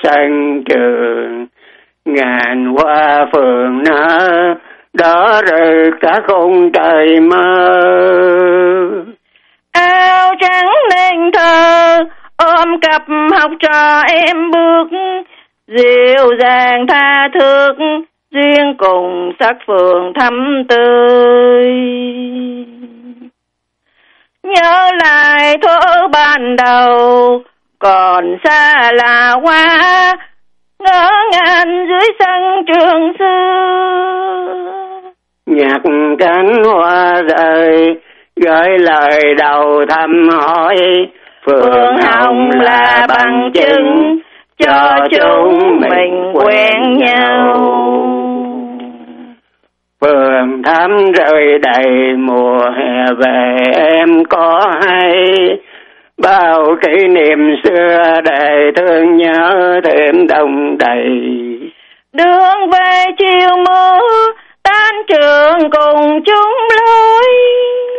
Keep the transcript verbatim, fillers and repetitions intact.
sân trường ngàn hoa phường nở, đó rực cả khung trời mơ. Áo trắng nên thơ ôm cặp học trò em bước, dịu dàng tha thước duyên cùng sắc phường thắm tươi. Nhớ lại thuở ban đầu còn xa là quá, ngỡ ngàng dưới sân trường xưa. Nhặt cánh hoa rơi gửi lời đầu thăm hỏi, phượng hồng là bằng chứng cho chúng mình quen nhau. Phường thắm rơi đầy mùa hè về em có hay, bao kỷ niệm xưa để thương nhớ thêm đông đầy. Đường về chiều mưa tan trường cùng chúng